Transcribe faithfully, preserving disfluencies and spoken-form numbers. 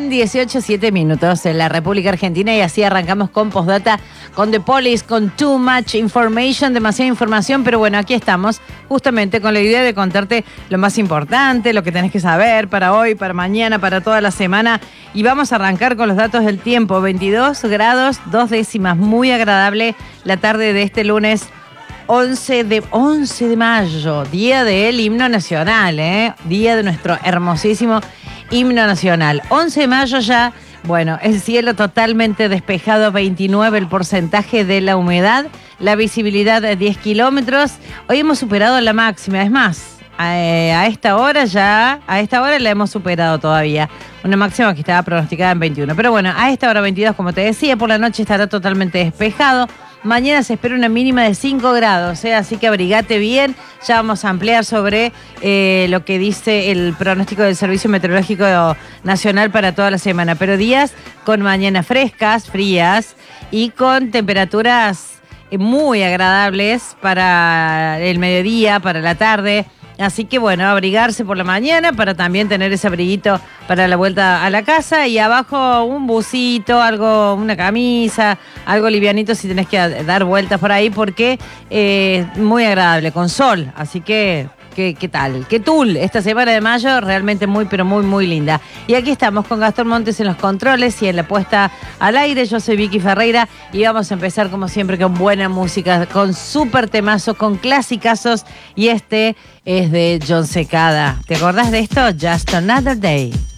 dieciocho, siete minutos en la República Argentina y así arrancamos con Postdata, con The Police, con Too Much Information, demasiada información, pero bueno, aquí estamos justamente con la idea de contarte lo más importante, lo que tenés que saber para hoy, para mañana, para toda la semana, y vamos a arrancar con los datos del tiempo. Veintidós grados, dos décimas, muy agradable la tarde de este lunes once de mayo, día del himno nacional, ¿eh? Día de nuestro hermosísimo himno nacional. once de mayo ya, bueno, el cielo totalmente despejado, veintinueve el porcentaje de la humedad, la visibilidad de diez kilómetros. Hoy hemos superado la máxima, es más, a, a esta hora ya, a esta hora la hemos superado todavía. Una máxima que estaba pronosticada en veintiuno. Pero bueno, a esta hora veintidós, como te decía, por la noche estará totalmente despejado. Mañana se espera una mínima de cinco grados, ¿eh? Así que abrigate bien. Ya vamos a ampliar sobre eh, lo que dice el pronóstico del Servicio Meteorológico Nacional para toda la semana. Pero días con mañanas frescas, frías y con temperaturas muy agradables para el mediodía, para la tarde. Así que bueno, abrigarse por la mañana para también tener ese abriguito para la vuelta a la casa, y abajo un busito, algo, una camisa, algo livianito si tenés que dar vueltas por ahí, porque es eh, muy agradable, con sol. Así que, ¿qué, qué tal? ¿Qué tul? Esta semana de mayo realmente muy, pero muy, muy linda. Y aquí estamos con Gastón Montes en los controles y en la puesta al aire. Yo soy Vicky Ferreira y vamos a empezar como siempre con buena música, con súper temazos, con clasicazos, y este es de Jon Secada. ¿Te acordás de esto? Just Another Day.